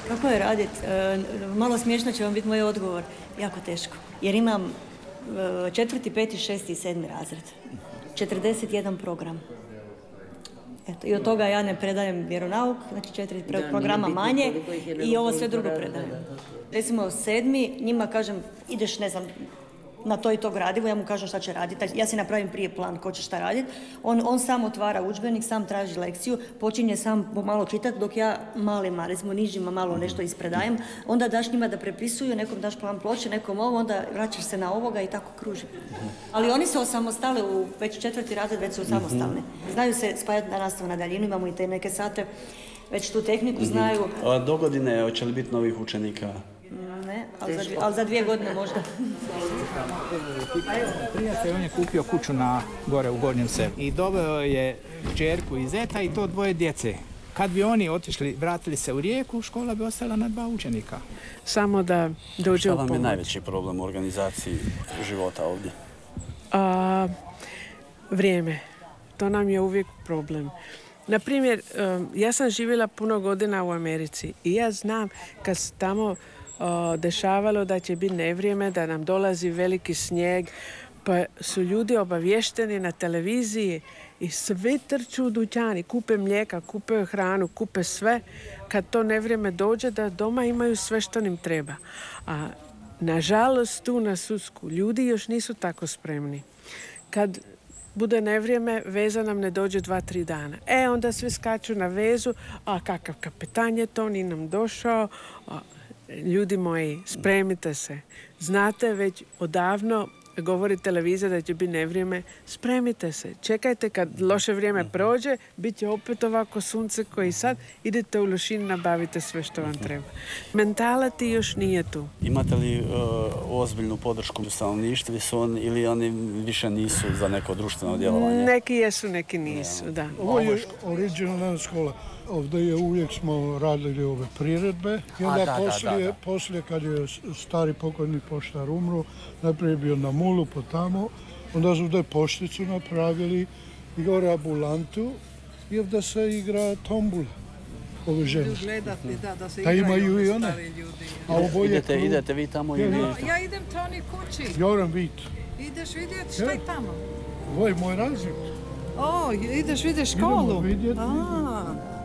Kako je radit? Malo smiješno će vam biti moj odgovor. Jako teško. Jer imam 4., 5., 6. i 7. razred. 41 program. Eto, i od toga ja ne predajem vjeronauk, znači 4 programa manje i ovo sve drugo predajem. Recimo 7. njima kažem, ideš, ne znam, na to i to gradivo, ja mu kažem šta će raditi, ja si napravim prije plan ko će šta raditi, on sam otvara udžbenik, sam traži lekciju, počinje sam malo čitati dok ja malima, recimo nižima malo nešto ispredajem, onda daš njima da prepisuju, nekom daš plan ploče, nekom ovo, onda vraćaš se na ovoga i tako kruži. Ali oni se osamostale, već 4. razred već su samostalni. Znaju se spajati na nastavu na daljinu, imamo i te neke sate, već tu tehniku znaju. A dogodine, hoće li biti novih učenika? Ne, ali za 2 godine možda. Prijatelj, on je kupio kuću gore u Gornjem selu i doveo je kćerku i zeta i to 2 djece. Kad bi oni otišli, vratili se u Rijeku, škola bi ostala na 2 učenika. Samo da dođe u pomoć. Šta vam je najveći problem u organizaciji života ovdje? Vrijeme. To nam je uvijek problem. Na primjer, ja sam živjela puno godina u Americi i ja znam kad se tamo dešavalo da će biti nevrijeme, da nam dolazi veliki snijeg, pa su ljudi obavješteni na televiziji i svi trču u dućani, kupe mlijeka, kupe hranu, kupe sve. Kad to nevrijeme dođe, da doma imaju sve što im treba. A nažalost tu na Susku ljudi još nisu tako spremni. Kad bude nevrijeme, veza nam ne dođe 2-3 dana. Onda svi skaču na vezu, a kakav kapetan je to, nije nam došao. Ljudi moji, spremite se. Znate, već odavno govori televizija da će biti nevrijeme. Spremite se. Čekajte kad loše vrijeme prođe, bit će opet ovako sunce koji sad. Idete u Lošinj, nabavite sve što vam treba. Mentala ti još nije tu. Imate li ozbiljnu podršku u stanovništvu ili oni više nisu za neko društveno djelovanje? Neki jesu, neki nisu, da. Ovo je originalna škola. Ovdje uvijek smo radili ove priredbe i onda poslije kad je stari pokojni poštar umro, najprije je bio na Mulu po tamo, onda su ovdje pošticu napravili i gore ambulantu i ovdje se igra tombula. Ove žene. Da se igraju i one. Stari ljudi. Idete vi tamo ili? Ja idem Toni kući. Joran Vit. Ideš vidjeti šta je tamo? Ovo je moj razred. Ideš vidjeti školu? Idemo vidjeti.